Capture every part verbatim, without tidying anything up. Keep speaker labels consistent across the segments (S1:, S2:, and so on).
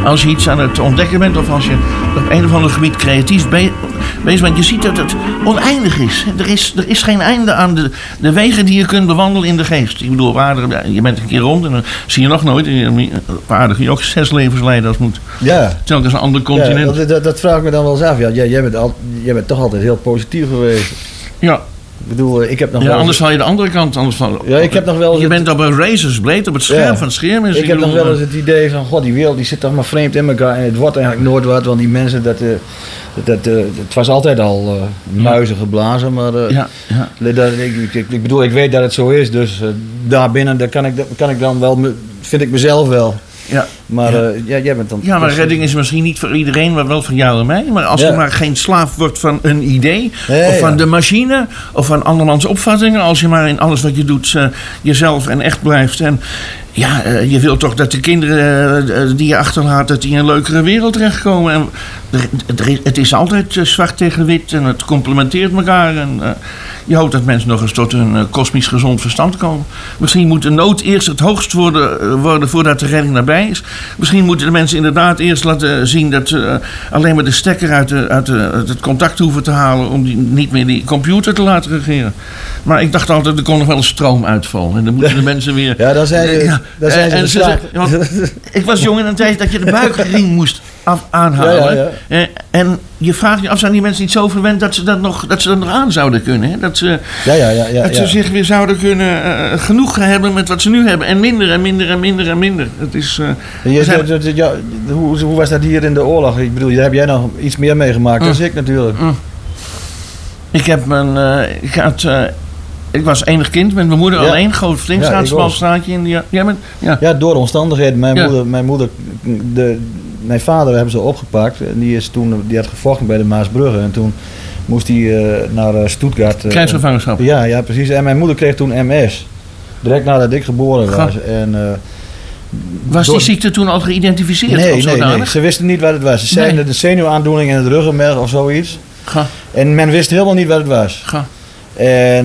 S1: als je iets aan het ontdekken bent of als je op een of ander gebied creatief be- bezig bent, je ziet dat het oneindig is. Er is, er is geen einde aan de, de wegen die je kunt bewandelen in de geest. Ik bedoel, op aarde, je bent een keer rond en dan zie je nog nooit. Op aarde kun je ook zes levens leiden als moet.
S2: Ja.
S1: Telkens een ander continent.
S2: Ja, dat, dat, dat vraag ik me dan wel eens af. Ja, jij, jij, bent al, jij bent toch altijd heel positief geweest.
S1: Ja.
S2: Ik bedoel, ik heb nog
S1: ja,
S2: wel
S1: anders val je de andere kant. Anders val,
S2: ja, ik heb nog wel
S1: je
S2: het,
S1: bent op een razorsblade, op het scherm
S2: ja,
S1: van het scherm. Is
S2: ik heb nog wel eens het idee van, god, die wereld die zit toch maar vreemd in elkaar. En het wordt eigenlijk nooit wat, want die mensen, dat, uh, dat, uh, het was altijd al uh, muizen geblazen. Maar uh,
S1: ja, ja.
S2: Dat, ik, ik, ik bedoel, ik weet dat het zo is. Dus uh, daarbinnen daar kan, ik, kan ik dan wel, vind ik mezelf wel.
S1: Ja.
S2: Maar
S1: ja.
S2: Uh, ja, jij bent dan...
S1: Ja, maar redding is misschien niet voor iedereen, maar wel voor jou en mij. Maar als
S2: ja.
S1: je maar geen slaaf wordt van een idee,
S2: nee,
S1: of van
S2: ja.
S1: de machine, of van andermans opvattingen. Als je maar in alles wat je doet uh, jezelf en echt blijft. En ja, uh, je wilt toch dat de kinderen uh, die je achterlaat, dat die in een leukere wereld terechtkomen. En er, er, het is altijd uh, zwart tegen wit en het complementeert elkaar. En, uh, je hoopt dat mensen nog eens tot een uh, kosmisch gezond verstand komen. Misschien moet de nood eerst het hoogst worden, uh, worden voordat de redding nabij is. Misschien moeten de mensen inderdaad eerst laten zien dat ze uh, alleen maar de stekker uit, de, uit, de, uit het contact hoeven te halen om die, niet meer die computer te laten regeren. Maar ik dacht altijd, er kon nog wel een stroom uitvallen. En dan moeten de mensen weer...
S2: Ja, dan zijn ze, ja, dan zijn ze,
S1: en ze zeg, want ik was jong in een tijd dat je de buikring moest af, aanhalen. Ja, ja, ja. En je vraagt je af, zijn die mensen niet zo verwend dat ze dat nog, dat ze dat nog aan zouden kunnen? Hè? Dat ze,
S2: ja, ja, ja, ja,
S1: dat ze
S2: ja.
S1: zich weer zouden kunnen uh, genoeg hebben met wat ze nu hebben. En minder en minder en minder en minder. Het is, uh,
S2: je,
S1: zijn...
S2: dat, dat, ja, hoe, hoe was dat hier in de oorlog? Ik bedoel, daar heb jij nog iets meer meegemaakt mm. dan ik natuurlijk.
S1: Mm. Ik heb mijn... Uh, ik had... Uh, Ik was enig kind met mijn moeder ja. alleen. Groot Vlinkstraat, ja, smal straatje in de... Ja, men, ja.
S2: ja, door omstandigheden. Mijn
S1: ja.
S2: moeder... Mijn, moeder de, mijn vader hebben ze opgepakt. En die, is toen, die had gevochten bij de Maasbrugge. En toen moest hij uh, naar uh, Stuttgart. Uh,
S1: Krijgsgevangenschap.
S2: Ja, ja, precies. En mijn moeder kreeg toen M S. Direct nadat ik geboren was. En, uh,
S1: was door... die ziekte toen al geïdentificeerd?
S2: Nee,
S1: of
S2: nee, nee. Ze wisten niet wat het was. Ze zeiden nee. de zenuwaandoening in het ruggenmerg of zoiets.
S1: Ga.
S2: En men wist helemaal niet wat het was.
S1: Ga.
S2: En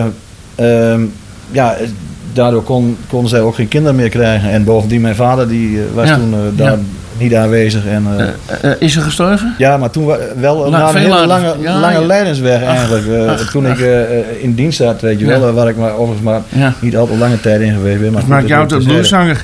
S2: uh, um, ja, daardoor kon, kon zij ook geen kinderen meer krijgen. En bovendien, mijn vader die uh, was ja. toen uh, daar ja. niet aanwezig. En, uh,
S1: uh, uh, is ze gestorven?
S2: Ja, maar toen wel
S1: La,
S2: na een hele
S1: later.
S2: lange,
S1: ja,
S2: lange
S1: ja.
S2: leidensweg eigenlijk. Uh,
S1: ach,
S2: toen ach. ik uh, in dienst zat, weet je wel, ja. waar ik maar overigens maar ja. niet altijd lange tijd in geweest ben. Maar
S1: maakt jou tot blueszanger?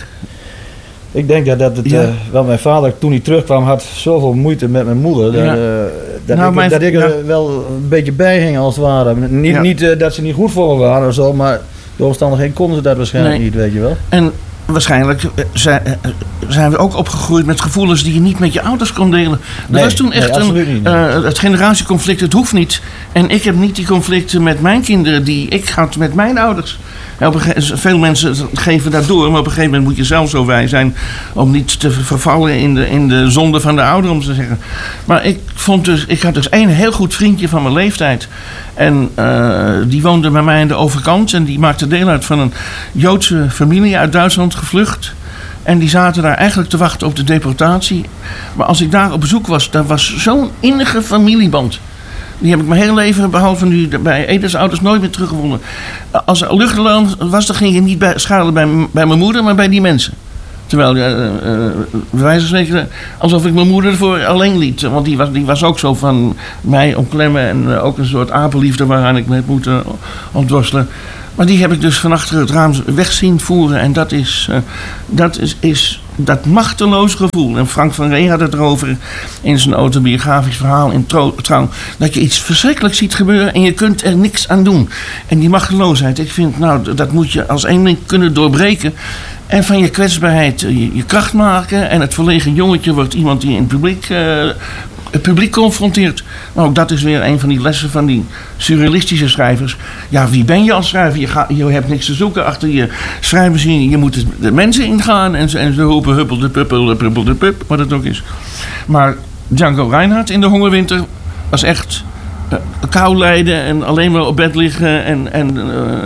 S2: Ik denk dat, dat het, ja. uh, wel mijn vader toen hij terugkwam had zoveel moeite met mijn moeder. Dat, ja. uh, dat nou, ik, mijn, dat ik er ja. wel een beetje bij ging als het ware. Niet, ja. niet uh, dat ze niet goed voor me waren of zo, maar door omstandigheden konden ze dat waarschijnlijk nee. niet, weet je wel.
S1: En waarschijnlijk zijn, zijn we ook opgegroeid met gevoelens die je niet met je ouders kon delen. Dat
S2: nee,
S1: was toen echt
S2: nee,
S1: een,
S2: niet,
S1: uh, het generatieconflict, het hoeft niet. En ik heb niet die conflicten met mijn kinderen die ik had met mijn ouders. Ja, op een ge- veel mensen geven dat door, maar op een gegeven moment moet je zelf zo wij zijn om niet te vervallen in de, in de zonde van de ouder, om te zeggen. Maar ik vond dus, ik had dus één heel goed vriendje van mijn leeftijd. En uh, die woonde bij mij aan de overkant en die maakte deel uit van een Joodse familie uit Duitsland gevlucht. En die zaten daar eigenlijk te wachten op de deportatie. Maar als ik daar op bezoek was, daar was zo'n innige familieband. Die heb ik mijn hele leven, behalve nu bij Edens ouders, nooit meer teruggevonden. Als er luchtalarm was, dan ging je niet bij, schuilen bij, bij mijn moeder, maar bij die mensen. Terwijl, uh, uh, bij wijze van spreken, alsof ik mijn moeder ervoor alleen liet. Want die was, die was ook zo van mij omklemmen en uh, ook een soort apenliefde waaraan ik me heb moeten ontworstelen. Maar die heb ik dus van achter het raam weg zien voeren. En dat is, uh, dat is, is dat machteloos gevoel. En Frank van Ree had het erover in zijn autobiografisch verhaal in Trouw. Dat je iets verschrikkelijks ziet gebeuren en je kunt er niks aan doen. En die machteloosheid, ik vind, nou, dat moet je als één ding kunnen doorbreken. En van je kwetsbaarheid je, je kracht maken. En het verlegen jongetje wordt iemand die in het publiek... Uh, het publiek confronteert. Maar ook dat is weer een van die lessen van die surrealistische schrijvers. Ja, wie ben je als schrijver? Je, ga, je hebt niks te zoeken achter je schrijvers. Je, je moet de mensen ingaan en ze, en ze roepen huppel de puppel, de puppel de pup, wat het ook is. Maar Django Reinhardt in de hongerwinter was echt uh, kou lijden en alleen maar op bed liggen. En, en, uh,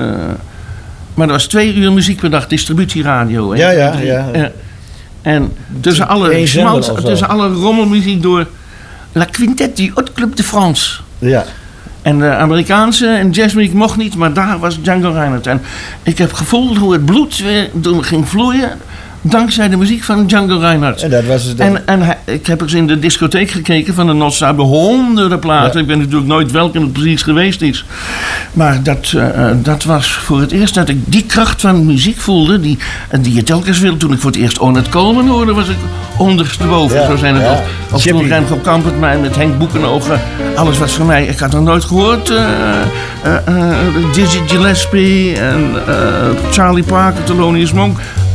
S1: maar er was twee uur muziek per dag, distributieradio.
S2: Ja, ja, ja. Uh,
S1: en tussen alle, smalt, tussen alle rommelmuziek door... La Quintette du Hot Club de France.
S2: Ja.
S1: En de Amerikaanse en jazzmuziek mocht niet, maar daar was Django Reinhardt. En ik heb gevoeld hoe het bloed weer door me ging vloeien Dankzij de muziek van Django Reinhardt.
S2: En, dat was het,
S1: en, en hij, ik heb eens in de discotheek gekeken van de Nossa. Hebben honderden platen. Ja. Ik ben natuurlijk nooit welke het precies geweest is. Maar dat, uh, dat was voor het eerst dat ik die kracht van muziek voelde. Die, die je telkens wilde. Toen ik voor het eerst Ornette Coleman hoorde, was ik ondersteboven. Ja. Zo zijn het ja. ook. Of toen Remco Kampert met Henk Boekenogen. Alles was voor mij. Ik had nog nooit gehoord. Uh, uh, uh, Dizzy Gillespie en uh, Charlie Parker, Thelonious Monk.